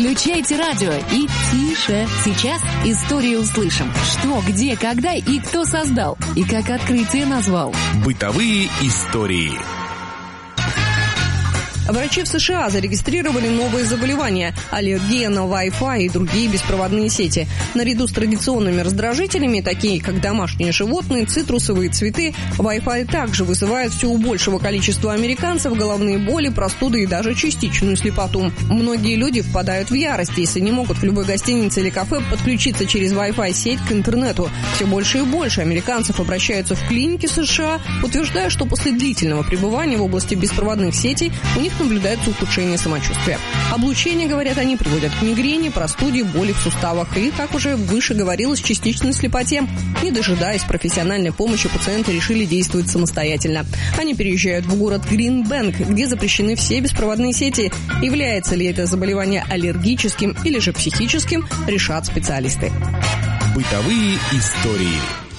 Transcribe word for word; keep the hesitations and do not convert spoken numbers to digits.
Включайте радио и тише. Сейчас историю услышим. Что, где, когда и кто создал. И как открытие назвал. Бытовые истории. Врачи в США зарегистрировали новые заболевания – аллергия на Wi-Fi и другие беспроводные сети. Наряду с традиционными раздражителями, такие как домашние животные, цитрусовые цветы, Wi-Fi также вызывает все у большего количества американцев головные боли, простуды и даже частичную слепоту. Многие люди впадают в ярость, если не могут в любой гостинице или кафе подключиться через Wi-Fi сеть к интернету. Все больше и больше американцев обращаются в клиники США, утверждая, что после длительного пребывания в области беспроводных сетей у них наблюдается ухудшение самочувствия. Облучение, говорят они, приводит к мигрени, простуде, боли в суставах и, как уже выше говорилось, частичной слепоте. Не дожидаясь профессиональной помощи, пациенты решили действовать самостоятельно. Они переезжают в город Гринбэнк, где запрещены все беспроводные сети. Является ли это заболевание аллергическим или же психическим, решат специалисты. Бытовые истории.